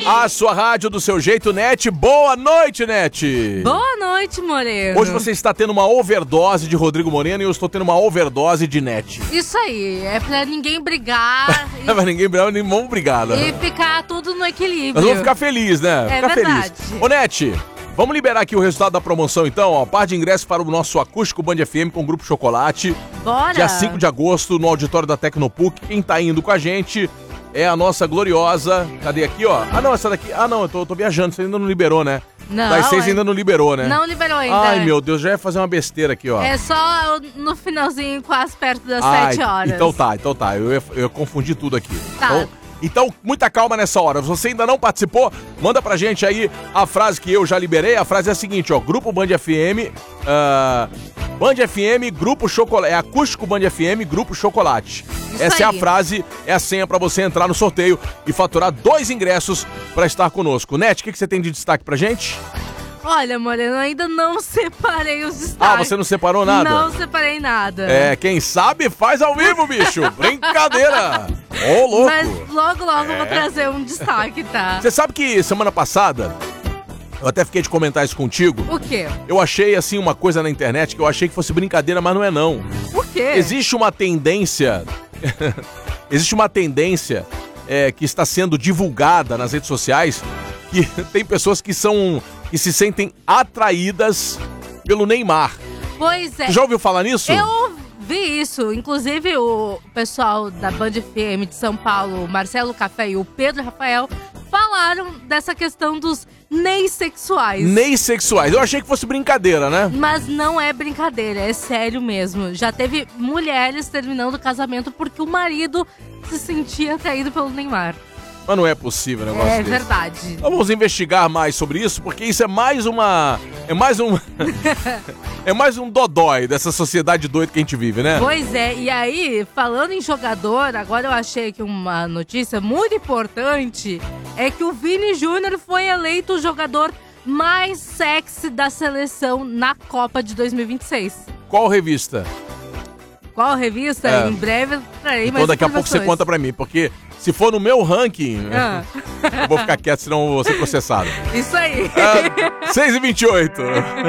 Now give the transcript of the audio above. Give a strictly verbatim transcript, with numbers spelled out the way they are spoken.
A sua rádio do seu jeito, Net. Boa noite, Net. Boa noite, Moreno. Hoje você está tendo uma overdose de Rodrigo Moreno e eu estou tendo uma overdose de Net. Isso aí, é pra ninguém brigar. e... Mas ninguém brigar, nem vamos brigar, né? E ficar tudo no equilíbrio. Nós vamos ficar felizes, né? É ficar verdade. Feliz. Ô, Net, vamos liberar aqui o resultado da promoção, então, ó. Par de ingressos para o nosso acústico Band F M com o Grupo Chocolate. Bora. Dia cinco de agosto, no auditório da Tecnopuc. Quem tá indo com a gente é a nossa gloriosa... Cadê aqui, ó? Ah, não, essa daqui... Ah, não, eu tô, eu tô viajando, você ainda não liberou, né? Não. Das seis é... ainda não liberou, né? Não liberou ainda. Ai, meu Deus, já ia fazer uma besteira aqui, ó. É só no finalzinho, quase perto das Ai, sete horas. Então tá, então tá. Eu ia, eu ia confundir tudo aqui. Tá. Então, então, muita calma nessa hora. Se você ainda não participou, manda pra gente aí a frase que eu já liberei. A frase é a seguinte, ó. Grupo Band F M... Uh... Band F M, Grupo Chocolate. É acústico Band F M, Grupo Chocolate. Isso Essa aí. é a frase, é a senha pra você entrar no sorteio e faturar dois ingressos pra estar conosco. Net, o que, que você tem de destaque pra gente? Olha, Moreno, ainda não separei os destaques. Ah, você não separou nada? Não separei nada. É, quem sabe faz ao vivo, bicho. Brincadeira. Ô, louco. Mas logo, logo É. eu vou trazer um destaque, tá? Você sabe que semana passada, eu até fiquei de comentar isso contigo. O quê? Eu achei, assim, uma coisa na internet que eu achei que fosse brincadeira, mas não é não. Por quê? Existe uma tendência... Existe uma tendência é, que está sendo divulgada nas redes sociais que tem pessoas que são... que se sentem atraídas pelo Neymar. Pois é. Você já ouviu falar nisso? Eu vi isso. Inclusive, o pessoal da Band F M de São Paulo, o Marcelo Café e o Pedro Rafael, falaram dessa questão dos neis sexuais. Neis sexuais. Eu achei que fosse brincadeira, né? Mas não é brincadeira, é sério mesmo. Já teve mulheres terminando o casamento porque o marido se sentia atraído pelo Neymar. Mas não é possível um negócio É desse. verdade. Vamos investigar mais sobre isso, porque isso é mais uma... É mais um... é mais um dodói dessa sociedade doida que a gente vive, né? Pois é, e aí, falando em jogador, agora eu achei que uma notícia muito importante é que o Vini Júnior foi eleito o jogador mais sexy da seleção na Copa de dois mil e vinte e seis. Qual revista? Qual revista? É. Em breve eu trarei mais Então daqui a pouco você informações. conta pra mim, porque se for no meu ranking, Ah. eu vou ficar quieto, senão eu vou ser processado. Isso aí. Ah, seis e vinte e oito.